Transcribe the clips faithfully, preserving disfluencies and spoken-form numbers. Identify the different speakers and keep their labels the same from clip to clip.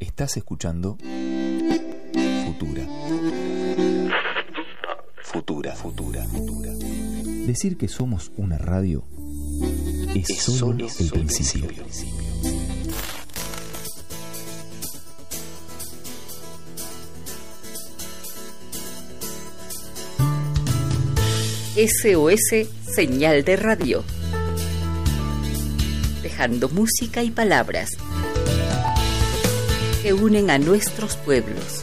Speaker 1: Estás escuchando Futura. Futura, Futura, Futura. Decir que somos una radio es, es solo, solo el principio. principio.
Speaker 2: S O S Señal de Radio. Dejando música y palabras que unen a nuestros pueblos.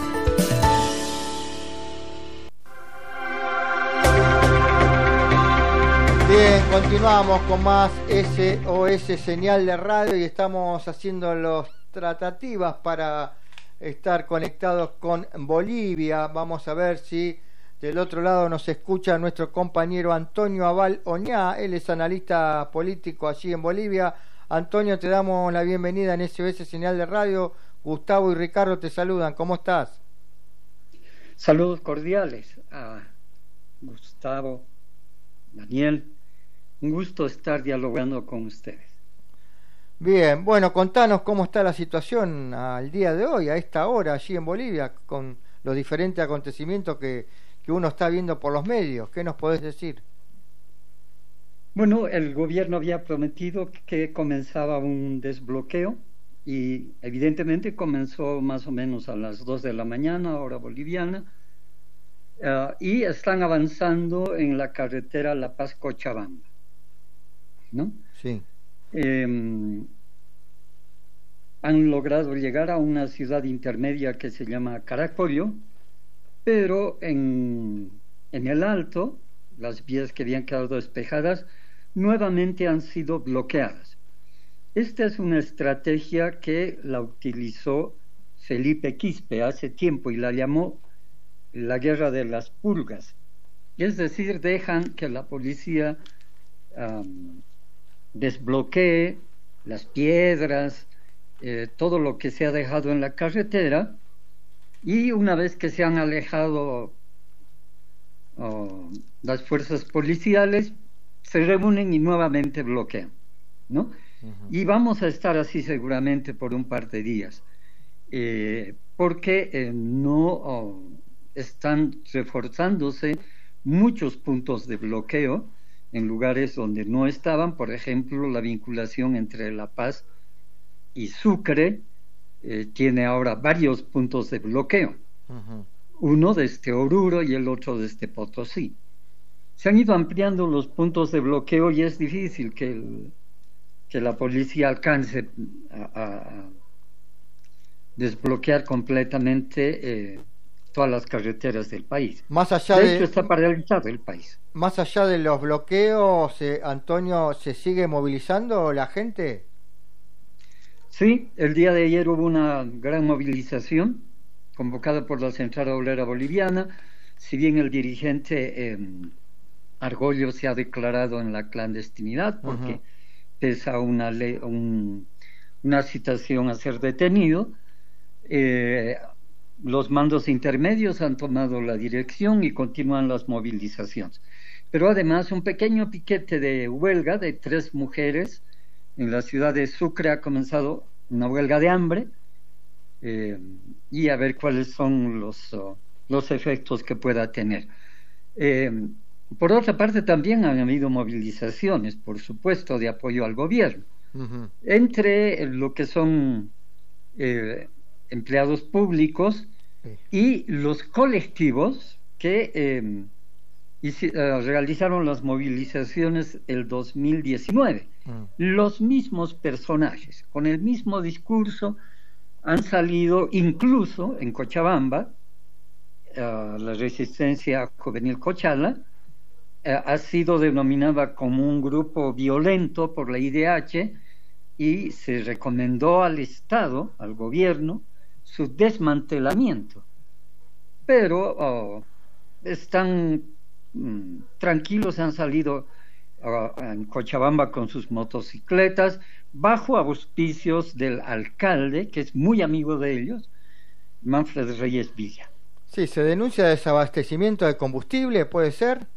Speaker 3: Bien, continuamos con más S O S Señal de Radio y estamos haciendo las tratativas para estar conectados con Bolivia. Vamos a ver si del otro lado nos escucha nuestro compañero Antonio Abal Oñá. Él es analista político allí en Bolivia. Antonio, te damos la bienvenida en S O S Señal de Radio. Gustavo y Ricardo te saludan. ¿Cómo estás?
Speaker 4: Saludos cordiales a Gustavo, Daniel. Un gusto estar dialogando con ustedes.
Speaker 3: Bien, bueno, contanos cómo está la situación al día de hoy, a esta hora allí en Bolivia, con los diferentes acontecimientos que, que uno está viendo por los medios. ¿Qué nos podés decir?
Speaker 4: Bueno, el gobierno había prometido que comenzaba un desbloqueo y evidentemente comenzó más o menos a las dos de la mañana, hora boliviana, uh, y están avanzando en la carretera La Paz-Cochabamba, ¿no?
Speaker 3: Sí.
Speaker 4: Eh, han logrado llegar a una ciudad intermedia que se llama Caracollo, pero en, en el alto, las vías que habían quedado despejadas nuevamente han sido bloqueadas. Esta es una estrategia que la utilizó Felipe Quispe hace tiempo y la llamó la guerra de las pulgas. Es decir, dejan que la policía um, desbloquee las piedras, eh, todo lo que se ha dejado en la carretera, y una vez que se han alejado oh, las fuerzas policiales, se reúnen y nuevamente bloquean, ¿no? Uh-huh. Y vamos a estar así seguramente por un par de días, eh, porque eh, no oh, están reforzándose muchos puntos de bloqueo en lugares donde no estaban. Por ejemplo, la vinculación entre La Paz y Sucre eh, tiene ahora varios puntos de bloqueo, uh-huh. Uno desde Oruro y el otro desde Potosí. Se han ido ampliando los puntos de bloqueo y es difícil que, el, que la policía alcance a, a desbloquear completamente eh, todas las carreteras del país.
Speaker 3: Más allá
Speaker 4: de,
Speaker 3: de
Speaker 4: hecho, está paralizado el país.
Speaker 3: Más allá de los bloqueos, eh, Antonio, ¿se sigue movilizando la gente?
Speaker 4: Sí, el día de ayer hubo una gran movilización convocada por la Central Obrera Boliviana. Si bien el dirigente eh, Argollo se ha declarado en la clandestinidad porque uh-huh. pesa una ley, un, una citación a ser detenido, eh, los mandos intermedios han tomado la dirección y continúan las movilizaciones. Pero además un pequeño piquete de huelga de tres mujeres en la ciudad de Sucre ha comenzado una huelga de hambre, eh, y a ver cuáles son los, uh, los efectos que pueda tener. Eh, por otra parte, también han habido movilizaciones, por supuesto, de apoyo al gobierno, uh-huh. entre lo que son eh, empleados públicos sí. y los colectivos que eh, hici- uh, realizaron las movilizaciones el dos mil diecinueve. Uh-huh. Los mismos personajes, con el mismo discurso, han salido incluso en Cochabamba. Uh, la resistencia juvenil Cochala uh, ha sido denominada como un grupo violento por la I D H y se recomendó al Estado, al gobierno, su desmantelamiento. Pero uh, están mm, tranquilos, han salido uh, en Cochabamba con sus motocicletas, bajo auspicios del alcalde, que es muy amigo de ellos, Manfred Reyes Villa.
Speaker 3: Sí, se denuncia desabastecimiento de combustible, ¿puede ser?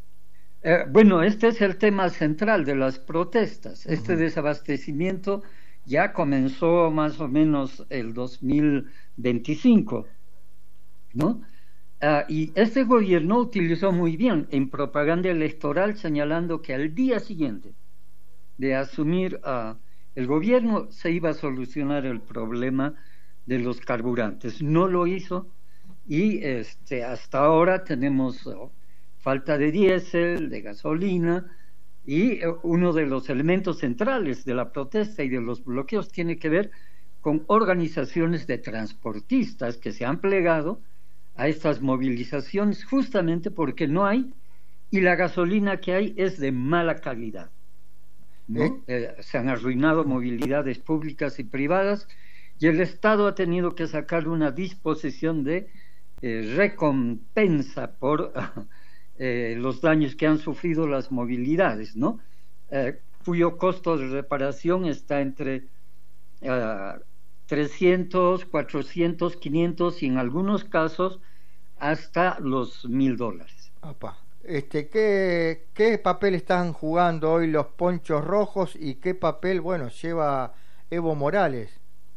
Speaker 4: Eh, bueno, este es el tema central de las protestas, este uh-huh. desabastecimiento ya comenzó más o menos el dos mil veinticinco, ¿no? Uh, y este gobierno utilizó muy bien en propaganda electoral, señalando que al día siguiente de asumir uh, el gobierno se iba a solucionar el problema de los carburantes. No lo hizo y este, hasta ahora tenemos uh, falta de diésel, de gasolina, y uh, uno de los elementos centrales de la protesta y de los bloqueos tiene que ver con organizaciones de transportistas que se han plegado a estas movilizaciones justamente porque no hay, y la gasolina que hay es de mala calidad, ¿no? ¿Eh? Eh, se han arruinado movilidades públicas y privadas y el Estado ha tenido que sacar una disposición de eh, recompensa por eh, los daños que han sufrido las movilidades, ¿no? Eh, cuyo costo de reparación está entre uh, trescientos, cuatrocientos, quinientos y en algunos casos hasta los mil dólares.
Speaker 3: Opa. Este, ¿qué, ¿Qué papel están jugando hoy los ponchos rojos y qué papel, bueno, lleva Evo Morales?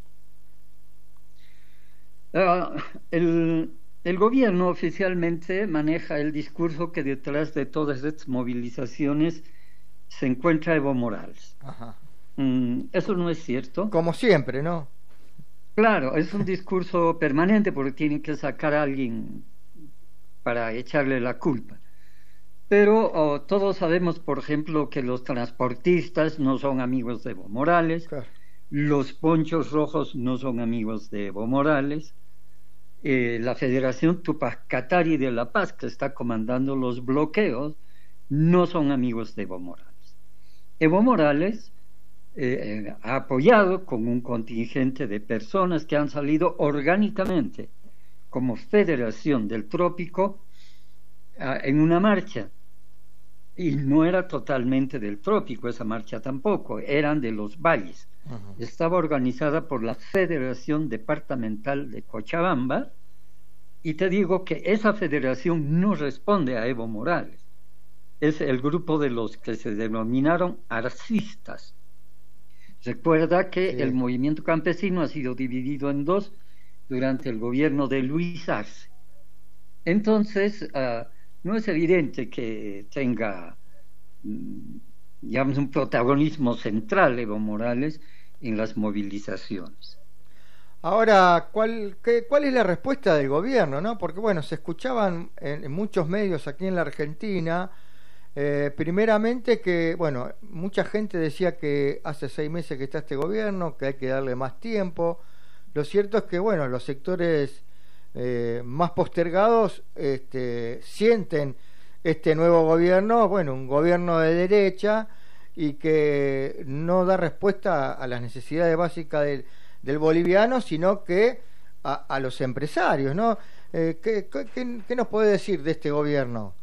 Speaker 4: Uh, el, el gobierno oficialmente maneja el discurso que detrás de todas estas movilizaciones se encuentra Evo Morales.
Speaker 3: Ajá.
Speaker 4: Mm, eso no es cierto.
Speaker 3: Como siempre, ¿no?
Speaker 4: Claro, es un discurso permanente porque tienen que sacar a alguien para echarle la culpa. Pero oh, todos sabemos, por ejemplo, que los transportistas no son amigos de Evo Morales, claro. Los ponchos rojos no son amigos de Evo Morales, eh, la Federación Tupac Katari de La Paz, que está comandando los bloqueos, no son amigos de Evo Morales. Evo Morales Eh, eh, ha apoyado con un contingente de personas que han salido orgánicamente como Federación del Trópico uh, en una marcha, y no era totalmente del trópico esa marcha tampoco, eran de los valles. Uh-huh. Estaba organizada por la Federación Departamental de Cochabamba, y te digo que esa federación no responde a Evo Morales, es el grupo de los que se denominaron arcistas. Recuerda que sí. El movimiento campesino ha sido dividido en dos durante el gobierno de Luis Arce. Entonces, uh, no es evidente que tenga, digamos, un protagonismo central Evo Morales en las movilizaciones.
Speaker 3: Ahora, ¿cuál, qué, cuál es la respuesta del gobierno, no? Porque, bueno, se escuchaban en, en muchos medios aquí en la Argentina. Eh, primeramente que, bueno, mucha gente decía que hace seis meses que está este gobierno, que hay que darle más tiempo. Lo cierto es que, bueno, los sectores eh, más postergados este, sienten este nuevo gobierno, bueno, un gobierno de derecha y que no da respuesta a las necesidades básicas del, del boliviano, sino que a, a los empresarios, ¿no? Eh, ¿qué, qué, ¿Qué nos puede decir de este gobierno?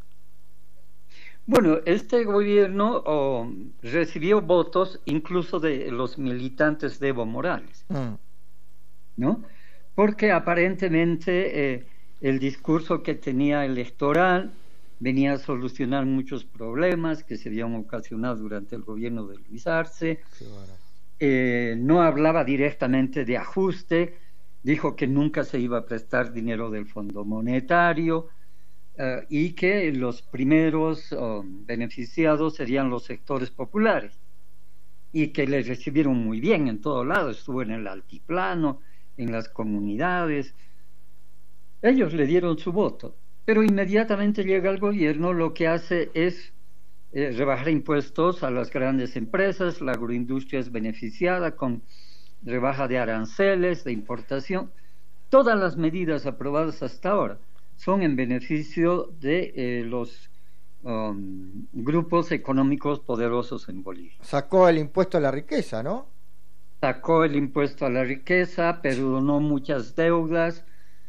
Speaker 4: Bueno, este gobierno oh, recibió votos incluso de los militantes de Evo Morales, mm. ¿no? Porque aparentemente eh, el discurso que tenía electoral venía a solucionar muchos problemas que se habían ocasionado durante el gobierno de Luis Arce. Bueno. Eh, no hablaba directamente de ajuste, dijo que nunca se iba a prestar dinero del Fondo Monetario. Uh, y que los primeros uh, beneficiados serían los sectores populares y que les recibieron muy bien en todo lado, estuvo en el altiplano, en las comunidades, ellos le dieron su voto, pero inmediatamente llega el gobierno, lo que hace es eh, rebajar impuestos a las grandes empresas, la agroindustria es beneficiada con rebaja de aranceles, de importación, todas las medidas aprobadas hasta ahora son en beneficio de eh, los um, grupos económicos poderosos en Bolivia.
Speaker 3: Sacó el impuesto a la riqueza, ¿no?
Speaker 4: Sacó el impuesto a la riqueza, perdonó muchas deudas,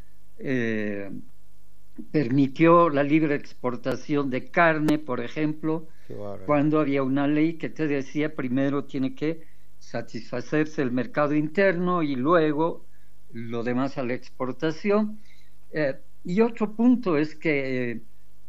Speaker 4: eh, permitió la libre exportación de carne, por ejemplo, cuando había una ley que te decía primero tiene que satisfacerse el mercado interno y luego lo demás a la exportación. Eh, Y otro punto es que eh,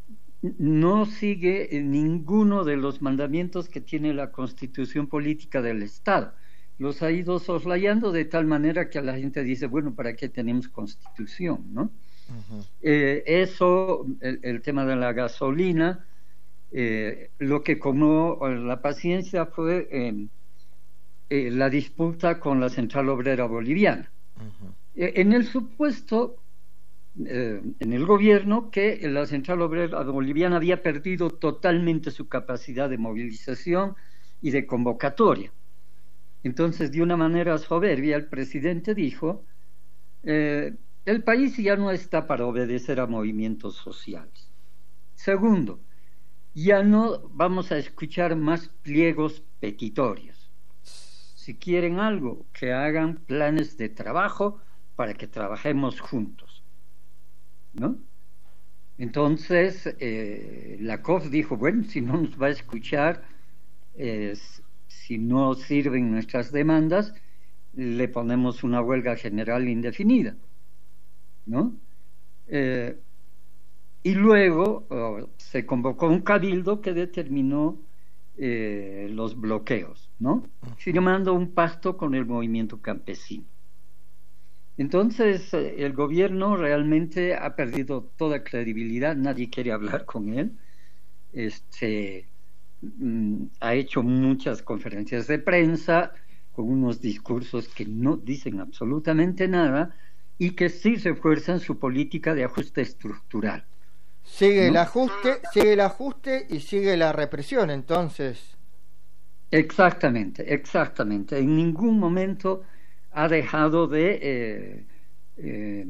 Speaker 4: no sigue ninguno de los mandamientos que tiene la Constitución Política del Estado. los ha ido soslayando de tal manera que la gente dice, bueno, ¿para qué tenemos constitución, no? Uh-huh. Eh, eso, el, el tema de la gasolina, eh, lo que comió la paciencia fue eh, eh, la disputa con la Central Obrera Boliviana. Uh-huh. Eh, en el supuesto, eh, en el gobierno, que la Central Obrera Boliviana había perdido totalmente su capacidad de movilización y de convocatoria. Entonces, de una manera soberbia, el presidente dijo, eh, el país ya no está para obedecer a movimientos sociales. Segundo, ya no vamos a escuchar más pliegos petitorios. Si quieren algo, que hagan planes de trabajo para que trabajemos juntos, ¿no? Entonces, eh, la C O F dijo, bueno, si no nos va a escuchar, eh, si no sirven nuestras demandas, le ponemos una huelga general indefinida, ¿no? Eh, y luego oh, se convocó un cabildo que determinó eh, los bloqueos, ¿no? Firmando un pacto con el movimiento campesino. Entonces, eh, el gobierno realmente ha perdido toda credibilidad, nadie quiere hablar con él. Este... ha hecho muchas conferencias de prensa con unos discursos que no dicen absolutamente nada y que sí refuerzan su política de ajuste estructural.
Speaker 3: Sigue, ¿no?, el ajuste, sigue el ajuste y sigue la represión, entonces.
Speaker 4: Exactamente, exactamente. En ningún momento ha dejado de, eh, eh,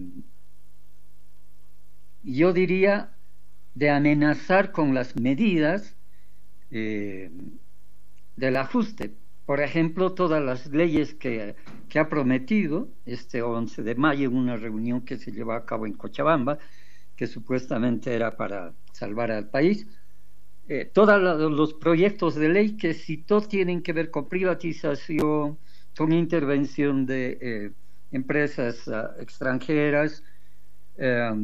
Speaker 4: yo diría, de amenazar con las medidas Eh, del ajuste. Por ejemplo, todas las leyes que, que ha prometido este once de mayo en una reunión que se llevó a cabo en Cochabamba, que supuestamente era para salvar al país, eh, todos los proyectos de ley que citó tienen que ver con privatización, con intervención de eh, empresas uh, extranjeras, eh,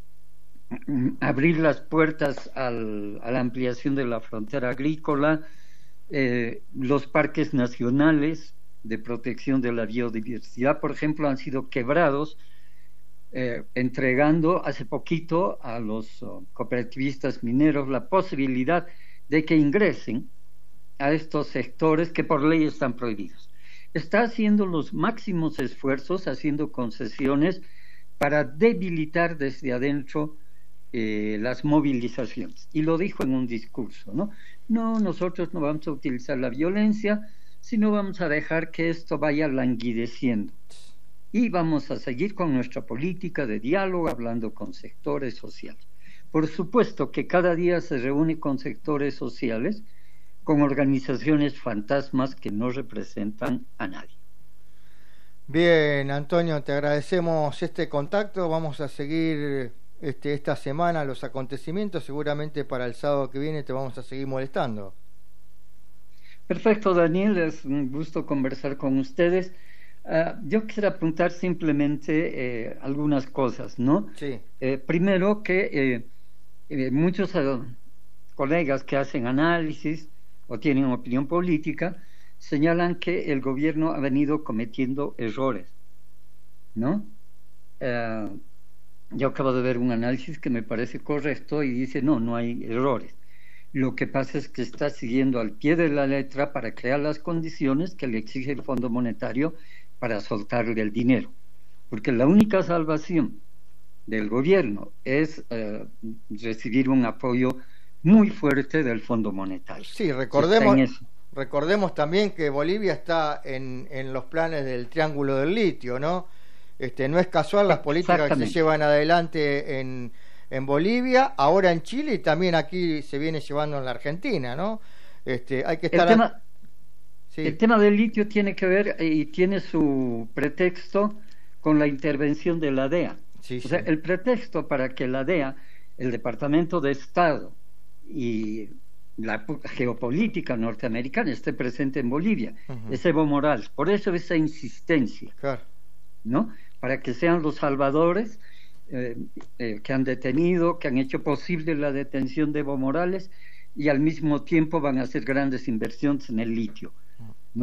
Speaker 4: abrir las puertas al, a la ampliación de la frontera agrícola, eh, los parques nacionales de protección de la biodiversidad, por ejemplo, han sido quebrados, eh, entregando hace poquito a los uh, cooperativistas mineros la posibilidad de que ingresen a estos sectores que por ley están prohibidos. Está haciendo los máximos esfuerzos, haciendo concesiones para debilitar desde adentro Eh, las movilizaciones, y lo dijo en un discurso, ¿no? No, nosotros no vamos a utilizar la violencia, sino vamos a dejar que esto vaya languideciendo y vamos a seguir con nuestra política de diálogo, hablando con sectores sociales. Por supuesto que cada día se reúne con sectores sociales, con organizaciones fantasmas que no representan a nadie.
Speaker 3: Bien, Antonio, te agradecemos este contacto, vamos a seguir Este, esta semana los acontecimientos, seguramente para el sábado que viene te vamos a seguir molestando.
Speaker 4: Perfecto, Daniel, es un gusto conversar con ustedes. Uh, yo quisiera apuntar simplemente eh, algunas cosas, ¿no?
Speaker 3: Sí.
Speaker 4: Eh, primero que eh, eh, muchos uh, colegas que hacen análisis o tienen opinión política señalan que el gobierno ha venido cometiendo errores, ¿no? Uh, Yo acabo de ver un análisis que me parece correcto y dice, no, no hay errores. Lo que pasa es que está siguiendo al pie de la letra para crear las condiciones que le exige el Fondo Monetario para soltarle el dinero. Porque la única salvación del gobierno es eh, recibir un apoyo muy fuerte del Fondo Monetario.
Speaker 3: Sí, recordemos, recordemos también que Bolivia está en, en los planes del Triángulo del Litio, ¿no? Este, no es casual las políticas que se llevan adelante en, en Bolivia, ahora en Chile y también aquí se viene llevando en la Argentina, ¿no? Este, hay que estar...
Speaker 4: El tema, a... sí. el tema del litio tiene que ver y tiene su pretexto con la intervención de la D E A.
Speaker 3: Sí,
Speaker 4: o
Speaker 3: sí.
Speaker 4: sea, el pretexto para que la D E A, el Departamento de Estado y la geopolítica norteamericana esté presente en Bolivia, uh-huh. es Evo Morales. Por eso esa insistencia,
Speaker 3: claro,
Speaker 4: ¿no? Para que sean los salvadores eh, eh, que han detenido, que han hecho posible la detención de Evo Morales y al mismo tiempo van a hacer grandes inversiones en el litio, ¿no?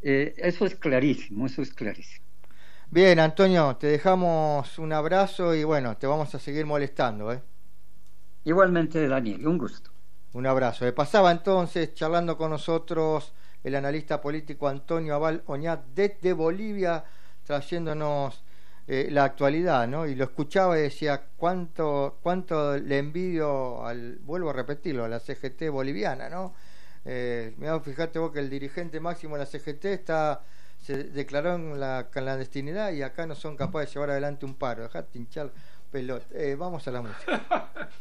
Speaker 4: Eh, eso es clarísimo, eso es clarísimo.
Speaker 3: Bien, Antonio, te dejamos un abrazo y bueno, te vamos a seguir molestando, ¿eh?
Speaker 4: Igualmente, Daniel, un gusto.
Speaker 3: Un abrazo. Eh, pasaba entonces charlando con nosotros el analista político Antonio Abal Oñat desde Bolivia, trayéndonos eh, la actualidad, ¿no? Y lo escuchaba y decía cuánto cuánto le envidio al, vuelvo a repetirlo, a la C G T boliviana, ¿no? Eh, mirá, fíjate vos que el dirigente máximo de la C G T está se declaró en la clandestinidad y acá no son capaces de llevar adelante un paro. Dejate hinchar pelota. Eh, vamos a la música.